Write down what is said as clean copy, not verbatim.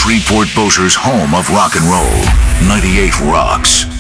Shreveport Bossier's home of rock and roll. 98 Rocks.